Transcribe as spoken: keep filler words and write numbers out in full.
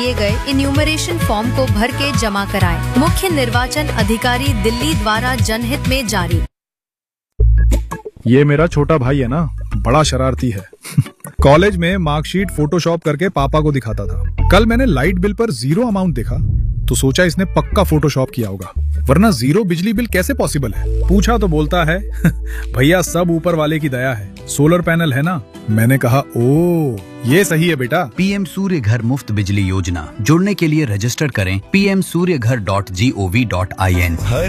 दिए गए enumeration form को भर के जमा कराएं। मुख्य निर्वाचन अधिकारी दिल्ली द्वारा जनहित में जारी। ये मेरा छोटा भाई है ना, बड़ा शरारती है। कॉलेज में मार्कशीट फोटोशॉप करके पापा को दिखाता था। कल मैंने लाइट बिल पर जीरो अमाउंट देखा तो सोचा इसने पक्का फोटोशॉप किया होगा, वरना जीरो बिजली बिल कैसे पॉसिबल है। पूछा तो बोलता है भैया सब ऊपर वाले की दया है, सोलर पैनल है ना। मैंने कहा ओ ये सही है बेटा। पीएम सूर्य घर मुफ्त बिजली योजना, जुड़ने के लिए रजिस्टर करें पी एम सूर्य घर dot G O V dot I N.